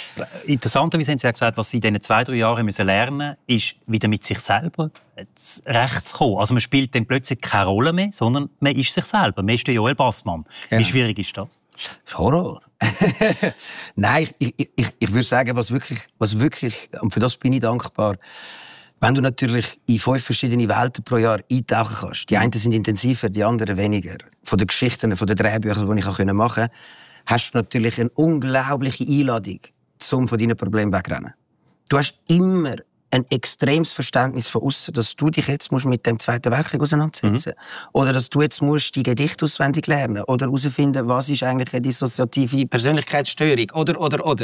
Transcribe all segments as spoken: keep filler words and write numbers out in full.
Interessanterweise haben Sie ja gesagt, was Sie in diesen zwei, drei Jahren müssen lernen müssen, ist, wieder mit sich selber zurechtzukommen. Also man spielt dann plötzlich keine Rolle mehr, sondern man ist sich selber. Man ist der Joel Bassmann. Genau. Wie schwierig ist das? Das ist Horror. Nein, ich, ich, ich, ich würde sagen, was wirklich, was wirklich, und für das bin ich dankbar, wenn du natürlich in fünf verschiedene Welten pro Jahr eintauchen kannst. Die einen sind intensiver, die anderen weniger. Von den Geschichten, von den Drehbüchern, die ich machen konnte, hast du natürlich eine unglaubliche Einladung, um von deinen Problemen wegzurennen. Du hast immer ein extremes Verständnis von außen, dass du dich jetzt musst mit dem Zweiten Weltkrieg auseinandersetzen musst. Mhm. Oder dass du jetzt musst die Gedichte auswendig lernen oder herausfinden, was ist eigentlich eine dissoziative Persönlichkeitsstörung oder, oder, oder.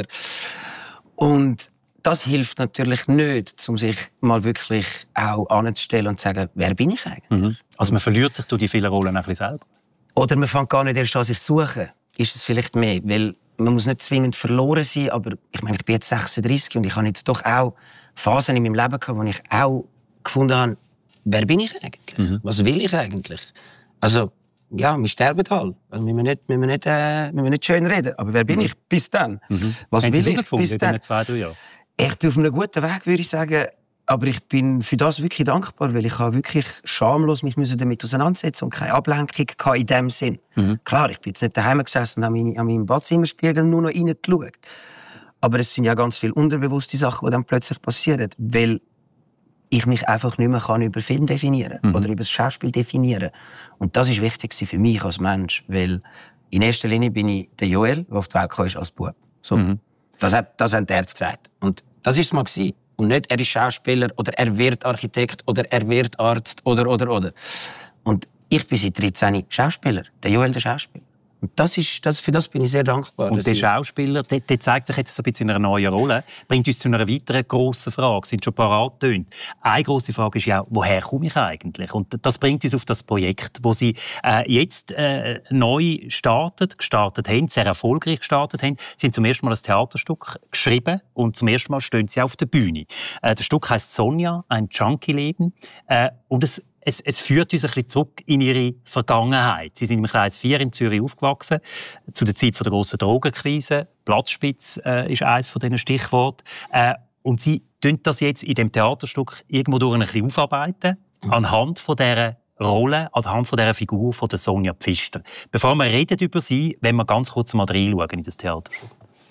Und das hilft natürlich nicht, um sich mal wirklich auch anzustellen und zu sagen, wer bin ich eigentlich? Mhm. Also man verliert sich durch die vielen Rollen ein bisschen selber. Oder man fängt gar nicht erst an, sich zu suchen. Ist es vielleicht mehr? Weil man muss nicht zwingend verloren sein, aber ich meine, ich bin jetzt sechsunddreißig und ich habe jetzt doch auch Phasen in meinem Leben gehabt, wo ich auch gefunden habe, wer bin ich eigentlich? Mhm. Was will ich eigentlich? Also, ja, wir sterben alle. Also, wir müssen nicht, wir müssen nicht, äh, wir müssen nicht schön reden. Aber wer bin mhm. ich bis dann? Mhm. Was Haben will Sie ich bis dann? Zwei, drei Jahre? Ich bin auf einem guten Weg, würde ich sagen. Aber ich bin für das wirklich dankbar, weil ich wirklich schamlos mich damit auseinandersetzen und keine Ablenkung in dem Sinn. Mhm. Klar, ich bin jetzt nicht daheim gesessen und habe an meinem Badzimmerspiegel nur noch reingeschaut. Aber es sind ja ganz viele unterbewusste Sachen, die dann plötzlich passieren, weil ich mich einfach nicht mehr kann über Film definieren kann mhm. oder über das Schauspiel definieren. Und das ist wichtig für mich als Mensch, weil in erster Linie bin ich der Joel, der auf die Welt kam als Bub. So. Mhm. Das hat, das haben die Ärzte gesagt. Und das war es mal gewesen. Und nicht, er ist Schauspieler oder er wird Architekt oder er wird Arzt oder, oder, oder. Und ich bin seit dreizehn Schauspieler. Der Joel, der Schauspieler. Und das ist, das, für das bin ich sehr dankbar. Und der Schauspieler, der, der zeigt sich jetzt so ein bisschen in einer neuen Rolle, bringt uns zu einer weiteren grossen Frage, sind schon parat getönt. Eine grosse Frage ist ja, woher komme ich eigentlich? Und das bringt uns auf das Projekt, wo Sie äh, jetzt äh, neu startet, gestartet haben, sehr erfolgreich gestartet haben. Sie haben zum ersten Mal ein Theaterstück geschrieben und zum ersten Mal stehen Sie auf der Bühne. Äh, das Stück heisst «Sonja, ein Junkie-Leben». Äh, und es Es, es führt uns ein bisschen zurück in Ihre Vergangenheit. Sie sind im Kreis vier in Zürich aufgewachsen, zu der Zeit der grossen Drogenkrise. Platzspitz äh, ist eines von diesen Stichworten. Äh, und Sie tun das jetzt in dem Theaterstück irgendwo durch ein bisschen aufarbeiten, mhm. anhand von dieser Rolle, anhand von dieser Figur von der Sonja Pfister. Bevor wir reden über sie, wollen wir ganz kurz mal reinschauen in das Theaterstück.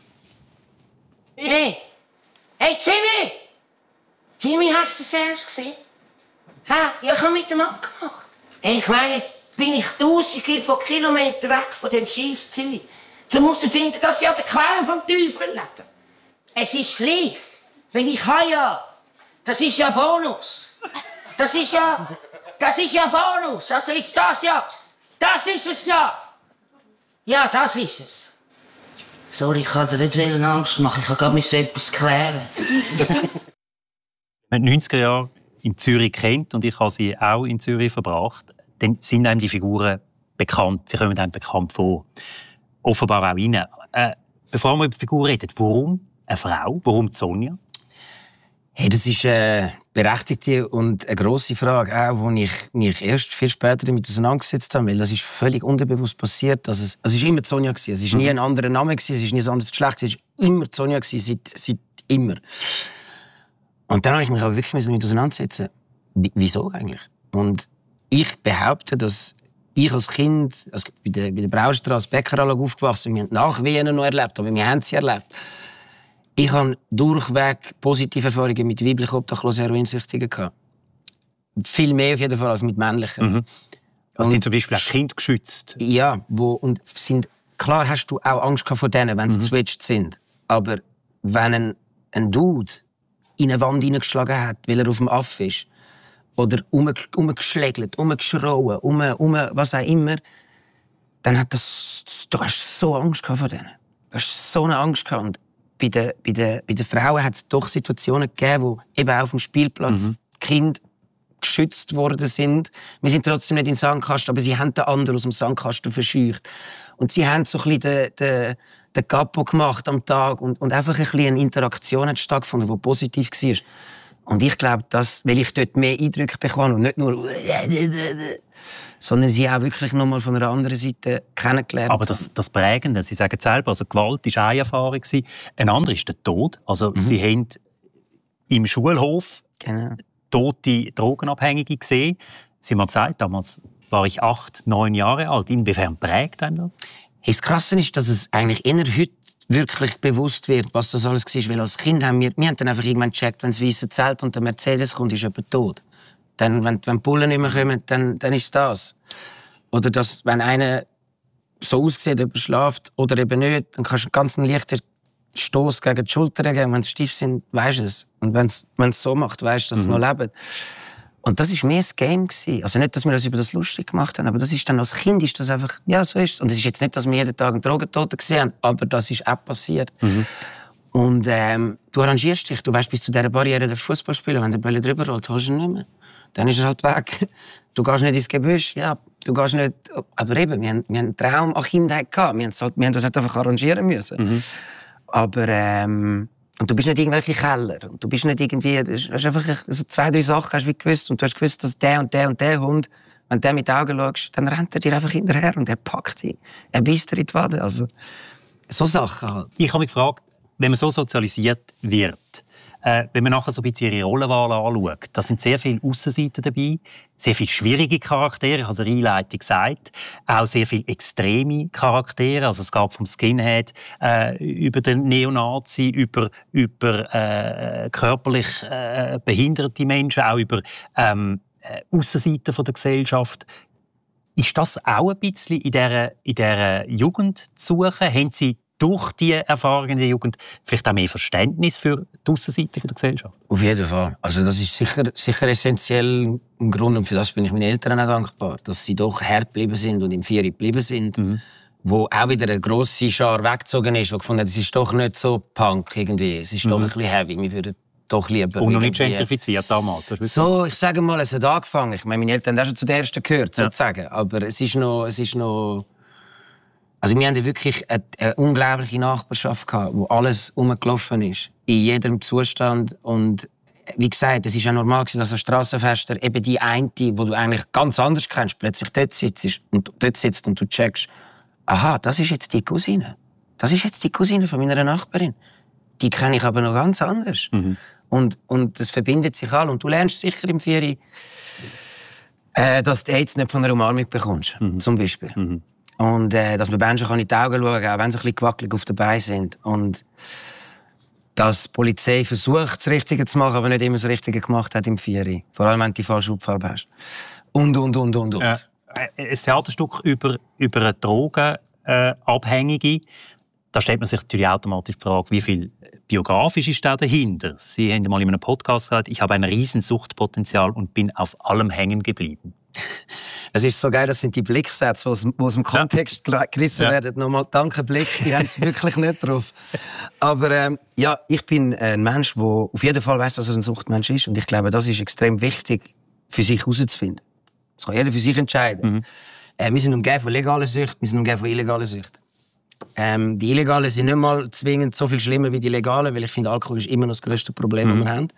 Hey, hey Jimmy! Jimmy, hast du das erst gesehen? Ha, ja, ich habe mit dem abgemacht. Ich meine, jetzt bin ich tausende von Kilometern weg von dem scheiß Zürich. Du musst finden, dass sie an der Quelle vom Teufel leben. Es ist gleich. Wenn ich habe ja, das ist ja Bonus. Das ist ja, das ist ja Bonus. Also ist das ja, das ist es ja. Ja, das ist es. Sorry, ich kann dir nicht Angst machen. Ich kann gerade etwas klären. In den neunziger Jahren in Zürich kennt, und ich habe sie auch in Zürich verbracht, dann sind einem die Figuren bekannt. Sie kommen einem bekannt vor. Offenbar auch Ihnen. Äh, bevor wir über die Figur reden, warum eine Frau? Warum Sonja? Hey, das ist eine berechtigte und eine grosse Frage, auch, wo ich mich erst viel später damit auseinandergesetzt habe, weil das ist völlig unterbewusst passiert. Dass es, also es war immer Sonja. Es war mhm. nie ein anderer Name, es war nie ein anderes Geschlecht, es war immer Sonja, seit, seit immer. Und dann habe ich mich aber wirklich damit auseinandersetzen. Wieso eigentlich? Und ich behaupte, dass ich als Kind, also bei der, bei der Brauerstrasse Bäckeranlage aufgewachsen, wir haben Nachwehen noch erlebt, aber wir haben sie erlebt. Ich habe durchweg positive Erfahrungen mit weiblichen obdachlosen Heroinsüchtigen gehabt. Viel mehr auf jeden Fall als mit männlichen. Mhm. Also sind zum Beispiel auch Kinder geschützt? Ja, wo, und sind, klar hast du auch Angst vor denen, wenn sie mhm. geswitcht sind. Aber wenn ein, ein Dude in eine Wand hineingeschlagen hat, weil er auf dem Aff ist, oder umgeschlägelt, umgeschrauen, um, um, was auch immer, dann hat das, du hast so Angst vor denen. Du hast so eine Angst gehabt. Und bei den, bei den, bei den Frauen hat es doch Situationen gegeben, wo eben auf dem Spielplatz mhm. Kinder geschützt worden sind. Wir sind trotzdem nicht in den Sandkasten, aber sie haben den anderen aus dem Sandkasten verscheucht. Und sie haben so ein bisschen den, den, den Capo gemacht am Tag und, und einfach ein bisschen eine Interaktion hat stattgefunden, die positiv war. Und ich glaube, dass, weil ich dort mehr Eindrücke bekomme und nicht nur sondern sie auch wirklich noch mal von einer anderen Seite kennengelernt. Aber das, das Prägende, Sie sagen selber, also Gewalt war eine Erfahrung, eine andere ist der Tod. Also mhm. Sie haben im Schulhof genau. tote Drogenabhängige gesehen. Sie haben gesagt, damals war ich acht, neun Jahre alt. Inwiefern prägt einem das? Das Krasse ist, dass es eigentlich eher heute wirklich bewusst wird, was das alles war. Weil als Kind haben wir, wir haben dann einfach irgendwann gecheckt, wenn das weiße Zelt und der Mercedes kommt, ist jemand tot. Dann, wenn, wenn die Bullen nicht mehr kommen, dann, dann ist das. Oder dass, wenn einer so aussieht, ob er schläft oder eben nicht, dann kannst du einen ganz leichten Stoß gegen die Schulter geben. Wenn sie steif sind, weisst du es. Und wenn es so macht, weisst du, dass sie mhm. noch leben. Und das war mehr ein Game. Also nicht, dass wir uns über das lustig gemacht haben, aber das ist dann als Kind ist das einfach, ja, so ist es. Und es ist jetzt nicht, dass wir jeden Tag einen Drogentoten gesehen haben, aber das ist auch passiert. Mhm. Und ähm, du arrangierst dich, du weißt, bis zu dieser Barriere der Fußball spielen, wenn der Bälle drüber rollt, holst du ihn nicht mehr. Dann ist er halt weg. Du gehst nicht ins Gebüsch, ja, du gehst nicht... Aber eben, wir haben, wir haben einen Traum an Kindheit gehabt, wir haben, halt, wir haben das halt einfach arrangieren müssen. Mhm. Aber... Ähm, Und du bist nicht irgendwelche Keller. Und du bist nicht irgendwie... Du hast einfach also zwei, drei Sachen hast du gewusst. Und du hast gewusst, dass der und der und der Hund, wenn du mit den Augen schaust, dann rennt er dir einfach hinterher und er packt dich. Er beißt dir in die Wade. Also, so Sachen halt. Ich habe mich gefragt, wenn man so sozialisiert wird, äh, wenn man nachher so ein bisschen ihre Rollenwahl anschaut, da sind sehr viele Aussenseiter dabei, sehr viele schwierige Charaktere, ich habe es in der Einleitung gesagt, auch sehr viele extreme Charaktere, also es gab vom Skinhead äh, über den Neonazi, über, über äh, körperlich äh, behinderte Menschen, auch über ähm, äh, Aussenseiter von der Gesellschaft. Ist das auch ein bisschen in dieser, in dieser Jugend zu suchen? Haben Sie durch diese Erfahrungen in der Jugend vielleicht auch mehr Verständnis für die Aussenseite der Gesellschaft? Auf jeden Fall. Also das ist sicher, sicher essentiell ein Grund, und für das bin ich meinen Eltern auch dankbar, dass sie doch hart geblieben sind und im Vieri geblieben sind, mhm. wo auch wieder eine grosse Schar weggezogen ist, die gefunden hat, es ist doch nicht so Punk irgendwie, es ist mhm. doch ein bisschen heavy, wir würden doch lieber... Und noch nicht gentrifiziert damals? So, ich sage mal, es hat angefangen. Ich meine, meine Eltern haben auch schon zu den Ersten gehört, sozusagen. Ja. Aber es ist noch... Es ist noch Also wir hatten wirklich eine, eine unglaubliche Nachbarschaft gehabt, wo alles rumgelaufen ist, in jedem Zustand. Und wie gesagt, es ist ja normal, dass ein Strassenfester eben die eine, die du eigentlich ganz anders kennst, plötzlich dort sitzt und dort sitzt und du checkst, aha, das ist jetzt die Cousine. Das ist jetzt die Cousine von meiner Nachbarin. Die kenne ich aber noch ganz anders. Mhm. Und, und das verbindet sich alle. Und du lernst sicher im Vieri, äh, dass du AIDS nicht von einer Umarmung bekommst, mhm. zum Beispiel. Mhm. Und äh, dass man Menschen in die Augen schauen kann, auch wenn sie ein bisschen gewackelig auf den Beinen sind. Und dass die Polizei versucht, das Richtige zu machen, aber nicht immer das Richtige gemacht hat im Vieri. Vor allem, wenn du die falsche Hautfarbe hast. Und, und, und, und, und. Ja, ein Theaterstück über, über eine Drogenabhängige. Äh, da stellt man sich natürlich automatisch die Frage, wie viel biografisch ist da dahinter? Sie haben mal in einem Podcast gesagt, ich habe ein riesen Suchtpotenzial und bin auf allem hängen geblieben. Es ist so geil, das sind die Blicksätze, die aus dem Kontext ja. gerissen ja. werden. Nochmal danke Blick, die haben es wirklich nicht drauf. Aber ähm, ja, ich bin ein Mensch, der auf jeden Fall weiss, dass er ein Suchtmensch ist. Und ich glaube, das ist extrem wichtig, für sich herauszufinden. Das kann jeder für sich entscheiden. Mhm. Äh, wir sind umgeben von legaler Sucht, wir sind umgeben von illegaler Sucht. Ähm, die Illegalen sind nicht mal zwingend so viel schlimmer wie die Legalen, weil ich finde, Alkohol ist immer noch das grösste Problem, mhm. das wir haben.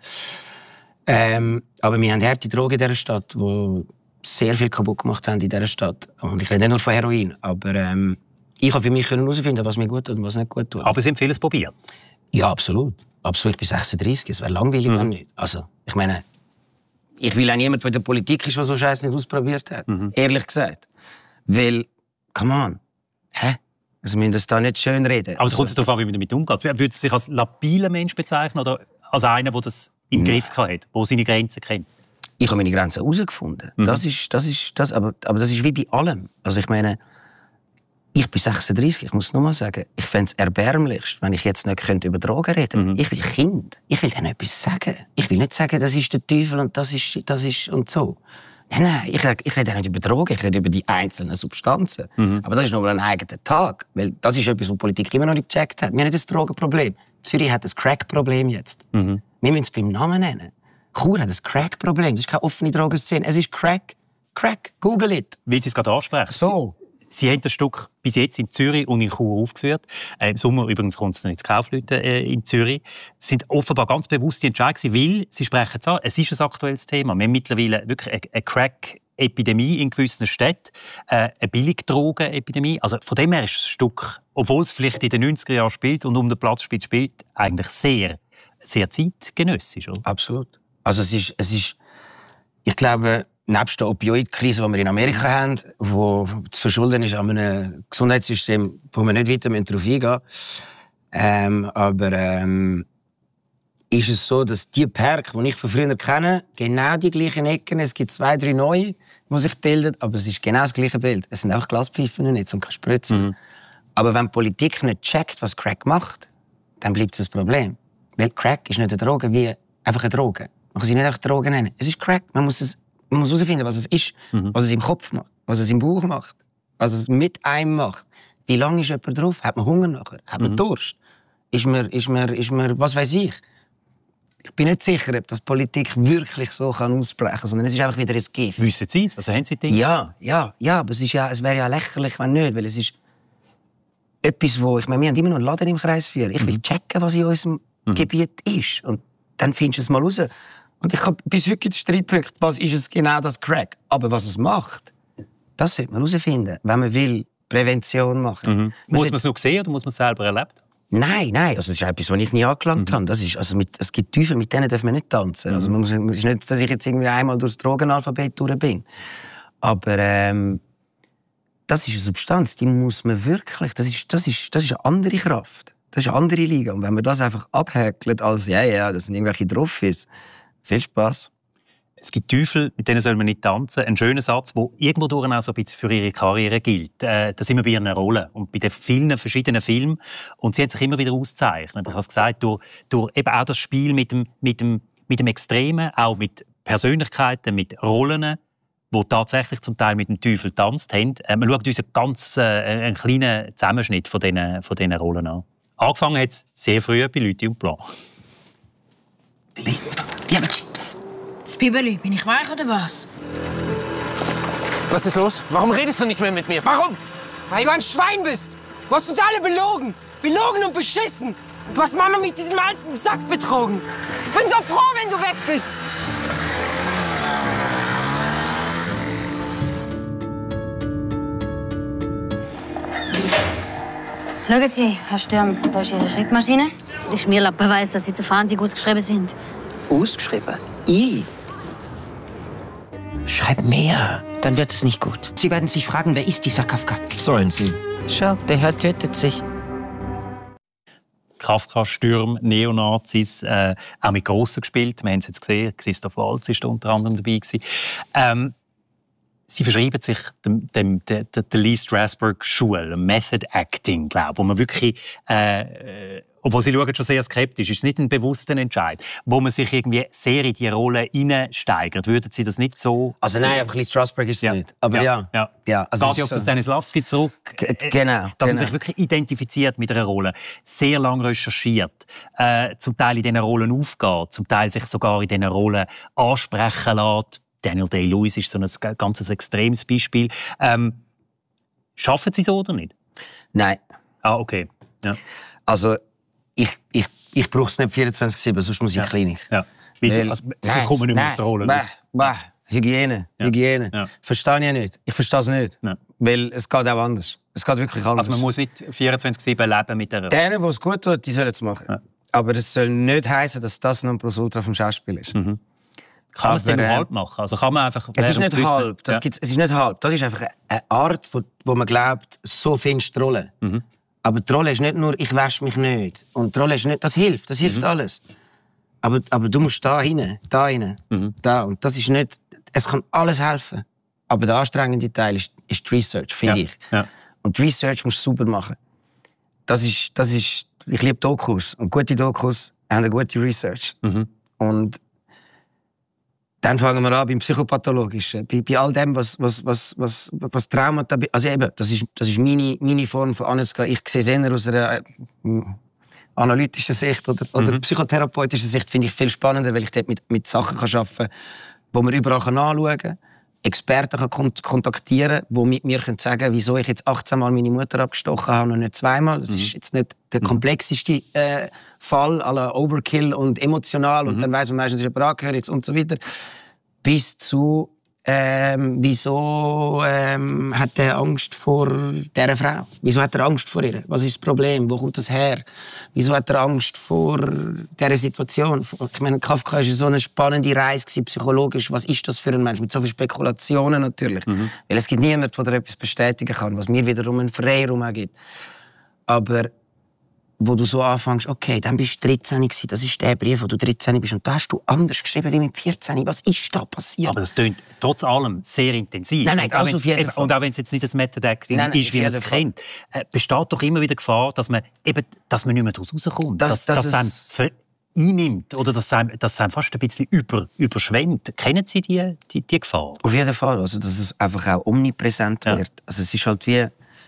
Ähm, aber wir haben harte Drogen in dieser Stadt, die sehr viel kaputt gemacht haben in dieser Stadt. Und ich rede nicht nur von Heroin, aber ähm, ich habe für mich herausfinden, was mir gut tut und was nicht gut tut. Aber Sie haben vieles probiert? Ja, absolut. Absolut. Ich bin sechsunddreißig, es wäre langweilig, mhm. wenn nicht. Also, ich meine, ich will auch niemand, der in der Politik ist, der so Scheiß nicht ausprobiert hat. Mhm. Ehrlich gesagt. Weil, come on, hä? Also, wir müssen das da nicht schön reden. Aber es kommt darauf an, wie man damit umgeht. Würden Sie sich als labiler Mensch bezeichnen oder als einer, der das im ja. Griff hat, der seine Grenzen kennt? Ich habe meine Grenzen herausgefunden. Mhm. Das ist, das ist, das, aber, aber das ist wie bei allem. Also ich meine, ich bin sechsunddreißig, ich muss es nochmal sagen, ich fände es erbärmlichst, wenn ich jetzt nicht könnte über Drogen reden könnte. Mhm. Ich will Kind. Ich will denen etwas sagen. Ich will nicht sagen, das ist der Teufel und das ist, das ist und so. Nein, nein, ich, ich rede nicht über Drogen, ich rede über die einzelnen Substanzen. Mhm. Aber das ist nochmal ein eigener Tag. Weil das ist etwas, was die Politik immer noch nicht gecheckt hat. Wir haben nicht ein Drogenproblem. Zürich hat ein Crack-Problem jetzt. Mhm. Wir müssen es beim Namen nennen. Chur hat ein Crack-Problem. Das ist keine offene Drogenszene. Es ist Crack. Crack. Google it. Weil Sie es gerade ansprechen. So. Sie haben das Stück bis jetzt in Zürich und in Chur aufgeführt. Äh, Im Sommer übrigens kommt es ins Kaufleute äh, in Zürich. Es sind offenbar ganz bewusste Entscheidungen, weil Sie sprechen es an. Es ist ein aktuelles Thema. Wir haben mittlerweile wirklich eine, eine Crack Epidemie in gewissen Städten, äh, eine Billigdrogenepidemie. Also von dem her ist das Stück, obwohl es vielleicht in den neunziger Jahren spielt und um den Platz spielt, spielt eigentlich sehr, sehr zeitgenössisch. Oder? Absolut. Also es ist, es ist, ich glaube, nebst der Opioidkrise, die wir in Amerika haben, die zu verschulden ist an einem Gesundheitssystem, wo wir nicht weiter darauf eingehen, ähm, aber ähm, ist es so, dass die Perk, die ich von früher kenne, genau die gleichen Ecken, es gibt zwei, drei neue, die sich bilden, aber es ist genau das gleiche Bild. Es sind auch Glaspfeifen nicht und keine Spritzen. Mhm. Aber wenn die Politik nicht checkt, was Crack macht, dann bleibt es ein Problem. Weil Crack ist nicht eine Droge wie einfach eine Droge. Man kann sie nicht einfach Droge nennen. Es ist Crack. Man muss es, man muss herausfinden, was es ist, mhm. was es im Kopf macht, was es im Bauch macht, was es mit einem macht. Wie lange ist jemand drauf? Hat man Hunger nachher? Hat man mhm. Durst? Ist man, ist man, ist man, was weiß ich? Ich bin nicht sicher, ob das Politik wirklich so kann aussprechen kann, sondern es ist einfach wieder ein Gift. Wissen Sie es? Also haben Sie Dinge? Ja, ja, ja, aber es, ist ja, es wäre ja lächerlich, wenn nicht, weil es ist etwas, wo, ich meine, wir haben immer noch einen Laden im Kreis vier. Ich will mhm. checken, was in unserem mhm. Gebiet ist und dann findest du es mal raus. Und ich habe bis heute den Streitpunkt, was ist es genau, das Crack? Aber was es macht, das sollte man herausfinden, wenn man will Prävention machen. Mhm. Muss man es noch sehen oder muss man es selber erlebt? Nein, nein, also das ist etwas, was ich nie angelangt mhm. habe. Das ist, also mit, es gibt Teufel, mit denen dürfen wir nicht tanzen. Mhm. Also man muss, es ist nicht, dass ich jetzt irgendwie einmal durchs Drogenalphabet durch bin. Aber ähm, das ist eine Substanz, die muss man wirklich, das ist, das ist, das ist eine andere Kraft. Das ist eine andere Liga. Und wenn man das einfach abhäkelt als, ja, ja, das sind irgendwelche Trophys, viel Spass. Es gibt Teufel, mit denen soll man nicht tanzen. Ein schöner Satz, der irgendwo durch auch so ein bisschen für ihre Karriere gilt. Äh, da sind wir bei ihren Rollen und bei den vielen verschiedenen Filmen. Und sie haben sich immer wieder ausgezeichnet. Ich habe es gesagt, durch, durch eben auch das Spiel mit dem, mit, dem, mit dem Extremen, auch mit Persönlichkeiten, mit Rollen, die tatsächlich zum Teil mit dem Teufel tanzt haben. Äh, man schaut uns einen ganz äh, einen kleinen Zusammenschnitt von diesen, von diesen Rollen an. Angefangen hat es sehr früh bei Lüthi und Blanc. Ja, mit Chips. Das Bibeli, bin ich weich oder was? Was ist los? Warum redest du nicht mehr mit mir? Warum? Weil du ein Schwein bist. Du hast uns alle belogen. Belogen und beschissen. Und du hast Mama mit diesem alten Sack betrogen. Ich bin so froh, wenn du weg bist. Schauen Sie, Herr Stürm, da ist Ihre Schreibmaschine. Der Schmierlappen weiss, dass Sie zur Fahndung ausgeschrieben sind. Ausgeschrieben? Ich? Schreib mehr, dann wird es nicht gut. Sie werden sich fragen, wer ist dieser Kafka? Sollen Sie? Schau, der Herr tötet sich. Kafka, Stürm, Neonazis, äh, auch mit Grossen gespielt. Wir haben es jetzt gesehen, Christoph Waltz war unter anderem dabei. Ähm, Sie verschreiben sich dem, dem, der, der Lee Strasberg-Schule, Method Acting, glaube ich, wo man wirklich, äh, obwohl Sie schauen schon sehr skeptisch, ist nicht ein bewusster Entscheid, wo man sich irgendwie sehr in die Rolle hineinsteigert. Würden Sie das nicht so... Also nein, einfach Lee Strasberg ist es ja. nicht. Aber ja. ja. ja. ja also geht ja auf den Stanislavski zurück. G genau. Dass genau. man sich wirklich identifiziert mit einer Rolle, sehr lange recherchiert, äh, zum Teil in diesen Rollen aufgeht, zum Teil sich sogar in diesen Rollen ansprechen lässt. Daniel Day-Lewis ist so ein ganz extremes Beispiel. Ähm, schaffen Sie so oder nicht? Nein. Ah, okay. Ja. Also, ich, ich, ich brauche es nicht vierundzwanzig sieben, sonst muss ich in die Klinik. Ja. Weil, Weil, also, sonst kommen wir nicht mehr aus der Rolle. Bah, bah, Hygiene, ja. Hygiene. Ja. Verstehe ich nicht. Ich verstehe es nicht. Ja. Weil es geht auch anders. Es geht wirklich anders. Also man muss nicht vierundzwanzig sieben leben mit der... Denen, die es gut tut, die sollen es machen. Ja. Aber es soll nicht heißen, dass das noch ein Plus-Ultra vom Schauspiel ist. Mhm. Kann man es denn halb machen? Also kann man einfach es ist nicht halb. Das ja. gibt's, es ist nicht halb. Das ist einfach eine Art, wo, wo man glaubt, so findest du die Rolle. Mhm. Aber die Rolle ist nicht nur, ich wasche mich nicht. Und die Rolle ist nicht, das hilft, das hilft mhm. alles. Aber, aber du musst da rein, da rein, mhm. da. Und das ist nicht, es kann alles helfen. Aber der anstrengende Teil ist, ist die Research, finde ja. ich. Ja. Und die Research musst du sauber machen. Das ist, das ist, ich liebe Dokus. Und gute Dokus haben eine gute Research. Mhm. Und dann fangen wir an beim Psychopathologischen, bei, bei all dem, was, was, was, was, was Traumata... Also eben, das ist, das ist meine, meine Form von anzugehen. Ich sehe es eher aus einer äh, analytischen Sicht oder, oder mhm. psychotherapeutischen Sicht, finde ich viel spannender, weil ich dort mit, mit Sachen kann arbeiten kann, die man überall anschauen kann, Experten kann kont kontaktieren, die mit mir können sagen, wieso ich jetzt achtzehn Mal meine Mutter abgestochen habe und nicht zweimal. Das mhm. ist jetzt nicht der komplexeste äh, Fall, à la Overkill und emotional. Mhm. Und dann weiss man meistens, ist jemand angehörig und so weiter. Bis zu, ähm, wieso ähm, hat er Angst vor dieser Frau? Wieso hat er Angst vor ihr? Was ist das Problem? Wo kommt das her? Wieso hat er Angst vor dieser Situation? Ich meine, Kafka war so eine spannende Reise gewesen, psychologisch. Was ist das für ein Mensch? Mit so vielen Spekulationen natürlich. Mhm. Weil es gibt niemanden, der etwas bestätigen kann, was mir wiederum einen Freiraum gibt. Aber wo du so anfängst, okay, dann bist du dreizehn gewesen, das ist der Brief, wo du dreizehn bist, und da hast du anders geschrieben wie mit vierzehn. Was ist da passiert? Aber das klingt trotz allem sehr intensiv. Nein, nein, das auf jeden Fall. Und auch wenn es jetzt nicht das Method-Acting ist, wie man es kennt, äh, besteht doch immer wieder Gefahr, dass man, eben, dass man nicht mehr daraus rauskommt. Das, dass das das einem einnimmt oder dass es einem, dass es einem fast ein bisschen über, überschwemmt. Kennen Sie die, die, die Gefahr? Auf jeden Fall. Also, dass es einfach auch omnipräsent ja. wird. Also, es ist halt wie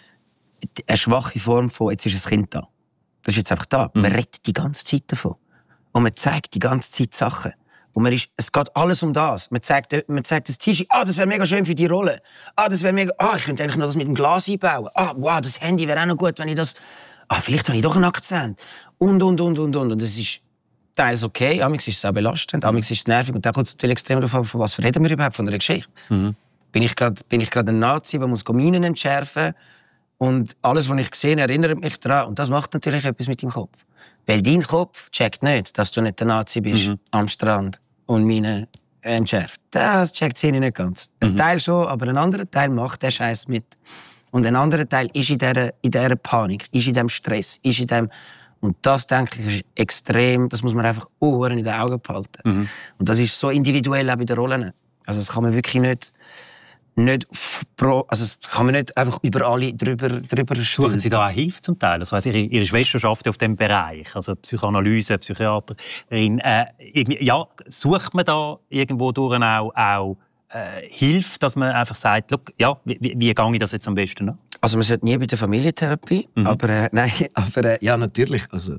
eine schwache Form von, jetzt ist ein Kind da. Das ist jetzt einfach da. Mhm. Man redet die ganze Zeit davon. Und man zeigt die ganze Zeit Sachen. Und man ist, es geht alles um das. Man zeigt, man zeigt das T-Shirt. Ah, das wäre mega schön für die Rolle. Ah, das wäre mega... Ah, ich könnte eigentlich noch das mit dem Glas einbauen. Ah, wow, das Handy wäre auch noch gut, wenn ich das... Ah, vielleicht habe ich doch einen Akzent. Und, und, und, und, und. Und das ist teils okay. Amix ist es auch belastend. Amix ist es nervig. Und dann kommt es natürlich extrem darauf an, von was reden wir überhaupt, von einer Geschichte. Mhm. Bin ich gerade ein Nazi, der muss Minen entschärfen? Und alles, was ich sehe, erinnert mich daran. Und das macht natürlich etwas mit deinem Kopf. Weil dein Kopf checkt nicht, dass du nicht der Nazi bist mhm. am Strand und Minen entschärft. Das checkt sie nicht ganz. Mhm. Ein Teil schon, aber ein anderer Teil macht den Scheiß mit. Und ein anderer Teil ist in dieser, in dieser Panik, ist in diesem Stress, ist in dem... Und das, denke ich, ist extrem, das muss man einfach Ohren in den Augen behalten. Mhm. Und das ist so individuell auch bei den Rollen. Also das kann man wirklich nicht... Nicht pro, also das kann man nicht einfach über alle drüber, drüber Suchen Sie da auch Hilfe zum Teil? Das weiss ich, Ihre Schwester arbeitet auf diesem Bereich, also Psychoanalyse, Psychiaterin. Äh, ja, sucht man da irgendwo durch auch, auch äh, Hilfe, dass man einfach sagt, ja, wie, wie, wie gehe ich das jetzt am besten an? Also man sollte nie bei der Familientherapie, mhm. aber äh, nein, aber äh, ja natürlich. Also,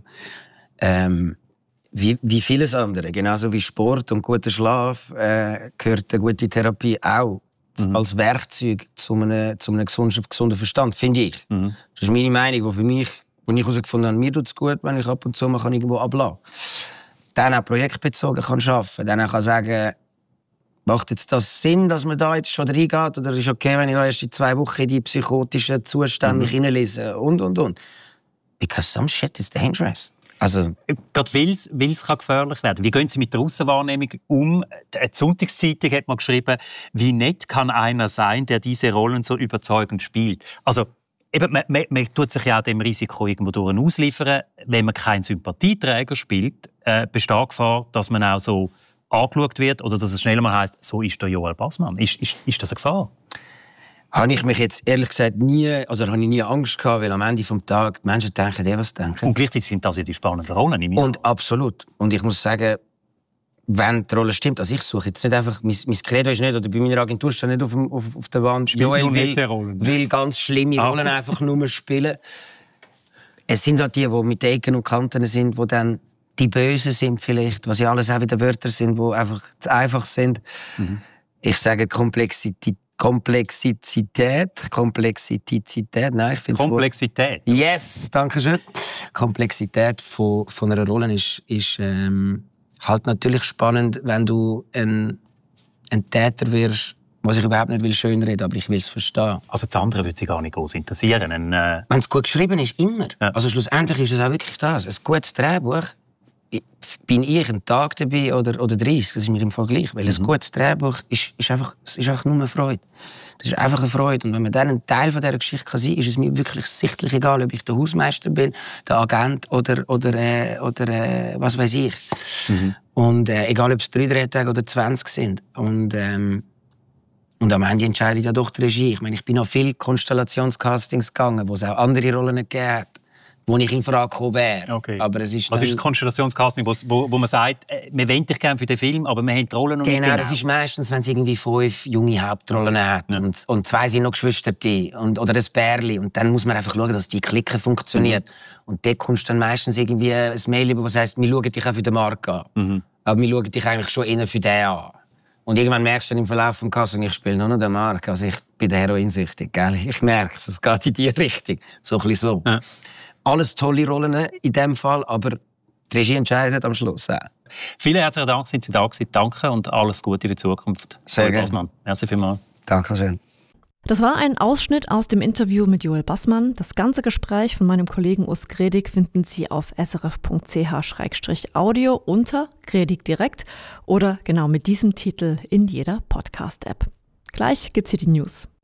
ähm, wie, wie vieles andere, genauso wie Sport und guter Schlaf, äh, gehört eine gute Therapie auch. Mhm. Als Werkzeug zu einem, zu einem gesunden, gesunden Verstand, finde ich. Mhm. Das ist meine Meinung, die für mich, wo ich herausgefunden habe, mir tut es gut, wenn ich ab und zu mal irgendwo ablassen kann. Dann auch projektbezogen kann arbeiten. Dann auch kann sagen, macht jetzt das Sinn, dass man da jetzt schon reingeht? Oder ist es okay, wenn ich noch erst in zwei Wochen in die psychotischen Zustände mhm. mich hineinlese? Und, und, und. Because some shit is dangerous. Also, gerade weil es gefährlich werden kann. Wie gehen Sie mit der Aussenwahrnehmung um? Die Sonntagszeitung hat mal geschrieben, wie nett kann einer sein, der diese Rollen so überzeugend spielt. Also, eben, man, man, man tut sich ja auch dem Risiko irgendwo durch ausliefern. Wenn man keinen Sympathieträger spielt, äh, besteht Gefahr, dass man auch so angeschaut wird oder dass es schnell mal heisst, so ist der Joel Bassmann. Ist, ist, ist das eine Gefahr? Habe ich mich jetzt ehrlich gesagt nie, also habe ich nie Angst gehabt, weil am Ende des Tages die Menschen denken, die was denken. Und gleichzeitig sind das ja die spannenden Rollen. Im Und absolut. Und ich muss sagen, wenn die Rolle stimmt, also ich suche jetzt nicht einfach, mein, mein Credo ist nicht, oder bei meiner Agentur steht nicht auf, auf, auf der Wand, Joel will, will ganz schlimme Rollen ah. einfach nur spielen. Es sind halt die, die mit Ecken und Kanten sind, die dann die Bösen sind vielleicht, was ja alles auch wieder Wörter sind, die einfach zu einfach sind. Mhm. Ich sage Komplexität. Komplexität, Komplexität, nein, ich finde Komplexität. Yes, danke schön. Komplexität von, von einer Rolle ist, ist ähm, halt natürlich spannend, wenn du ein, ein Täter wirst, was ich überhaupt nicht will schönreden, aber ich will es verstehen. Also das andere würde Sie gar nicht groß interessieren. Ein, äh... Wenn es gut geschrieben ist, immer. Ja. Also schlussendlich ist es auch wirklich das. Ein gutes Drehbuch. Bin ich einen Tag dabei oder, oder dreißig, das ist mir im Fall gleich. Weil mhm. ein gutes Drehbuch ist, ist, einfach, ist einfach nur eine Freude. Das ist einfach eine Freude. Und wenn man dann ein Teil von dieser Geschichte kann sein kann, ist es mir wirklich sichtlich egal, ob ich der Hausmeister bin, der Agent oder, oder, äh, oder äh, was weiß ich. Mhm. Und äh, egal, ob es drei Drehtage oder zwanzig sind. Und, ähm, und am Ende entscheidet ja doch die Regie. Ich meine, ich bin noch viele Konstellationscastings gegangen, wo es auch andere Rollen gegeben hat, wo ich in Frage gekommen wäre. Okay. Aber es ist Was ist das Konstellationscasting, wo, wo, wo man sagt, äh, wir wollen dich gerne für den Film, aber wir haben die Rollen noch genau, nicht genau? Das ist meistens, wenn es irgendwie fünf junge Hauptrollen hat ja. und, und zwei sind noch Geschwister und oder ein Bärli. Und dann muss man einfach schauen, dass die Clique funktioniert. Mhm. Und dort kommst du dann meistens irgendwie ein Mail über, das heisst, wir schauen dich auch für den Markt an. Mhm. Aber wir schauen dich eigentlich schon eher für den an. Und irgendwann merkst du dann im Verlauf des Casting, ich spiele nur noch den Markt. Also ich bin der heroinsüchtig, gell? Ich merke es, es geht in die Richtung. So ein bisschen so. Ja. Alles tolle Rollen in dem Fall, aber Die Regie entscheidet am Schluss auch. Vielen herzlichen Dank, sind Sie da gewesen. Danke und alles Gute für die Zukunft. Sehr Joel gerne. Bassmann. Merci vielmals. Danke schön. Das war ein Ausschnitt aus dem Interview mit Joel Bassmann. Das ganze Gespräch von meinem Kollegen Urs Gredig finden Sie auf s r f punkt c h slash audio unter Gredig direkt oder genau mit diesem Titel in jeder Podcast-App. Gleich gibt's hier die News.